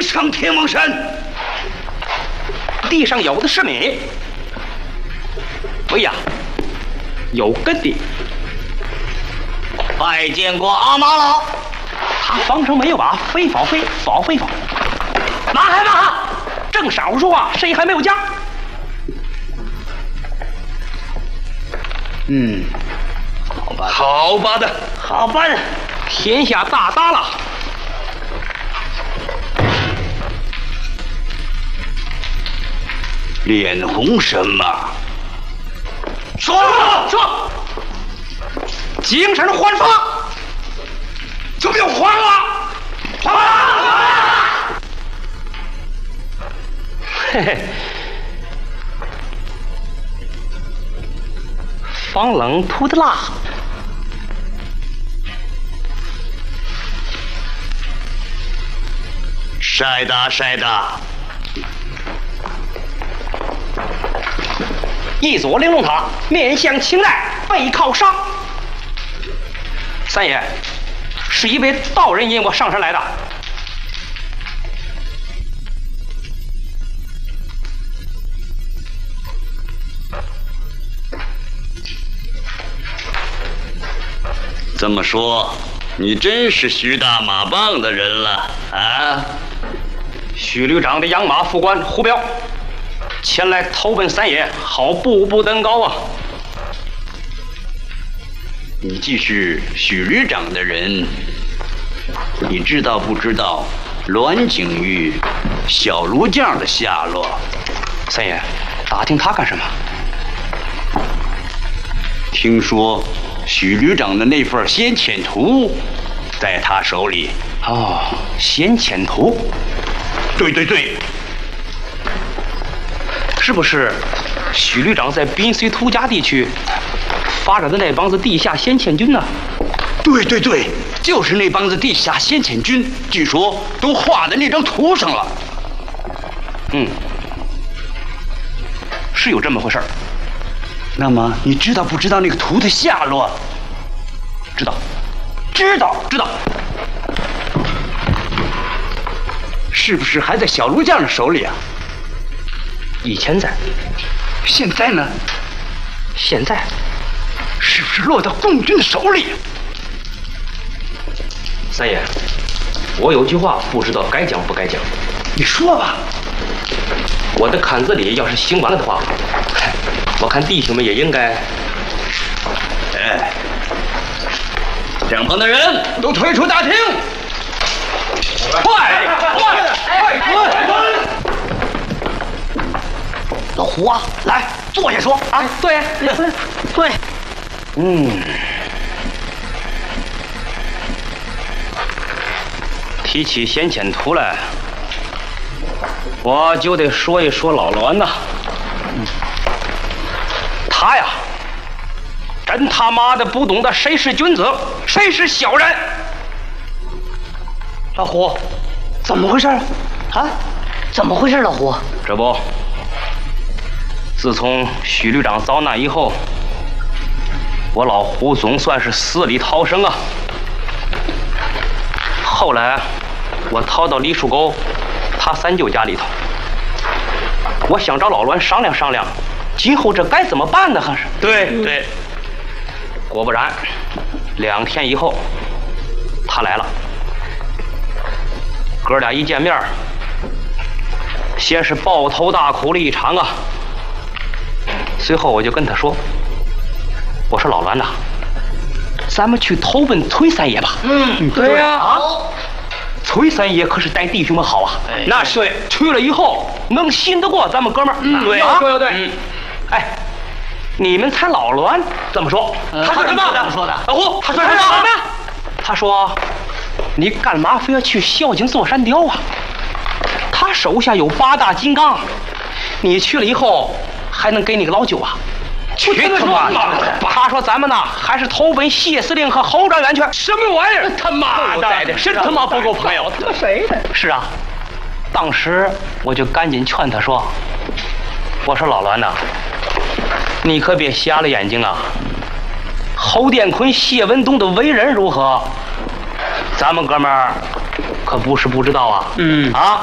上天王山， 地上有的是米。喂呀，有根的。 拜见过阿妈了。 他方城没有啊，非法。马海马，正晌午说话，谁还没有家？ 好吧的， 天下大大了。 脸红什么？ 说，精神焕发， 就不要慌了， 嘿嘿，防冷涂的蜡， 晒的。 一左玲珑塔，面向青黛，背靠上。三爷，是一位道人引我上山来的。 这么说，你真是徐大马棒的人了啊！ 徐旅长的养马副官胡彪前来投奔三爷，好步步登高啊！ 你既是许旅长的人，你知道不知道栾景玉、小卢将的下落？ 三爷，打听他干什么？ 听说许旅长的那份先遣图在他手里。 哦，先遣图。 对， 是不是许旅长在滨绥图家地区发展的那帮子地下先遣军呢？ 对，就是那帮子地下先遣军，据说都画在那张图上了。 是有这么回事儿。 那么你知道不知道那个图的下落？ 知道。 是不是还在小卢将的手里啊？ 以前在。 现在呢？ 现在是不是落到共军的手里？ 三爷，我有句话不知道该讲不该讲。 你说吧。 我的坎子里要是行完了的话，我看弟兄们也应该。 两旁的人都退出大厅。快滚！老胡啊，来坐下说啊。 对。提起先遣图来，我就得说一说老栾呐。他呀，真他妈的不懂得谁是君子，谁是小人。 老胡，怎么回事啊？怎么回事，老胡？ 这不，自从许旅长遭难以后，我老胡总算是死里逃生啊。后来我逃到李树沟他三舅家里头，我想找老栾商量商量，今后这该怎么办呢？还是对。 果不然，2天以后他来了。哥俩一见面，先是抱头大哭了一场啊。随后我就跟他说：“我说老栾呐，咱们去投奔崔三爷吧。” 对呀。 崔三爷可是待弟兄们好啊。 那是去了以后能信得过咱们哥们儿。 对， 说的对。 你们猜老栾怎么说？ 他说什么？ 怎么说的？ 老胡，他说什么？他说：“你干嘛非要去孝敬座山雕啊？他手下有8大金刚，你去了以后还能给你个老九啊？” 去他妈的！ 他说咱们呢还是投奔谢司令和侯专员去。 什么玩意儿？他妈的，真他妈不够朋友！ 这谁的？ 是啊，当时我就赶紧劝他说：“我说老栾呐，你可别瞎了眼睛啊！侯殿坤、谢文东的为人如何，咱们哥们儿可不是不知道啊。啊。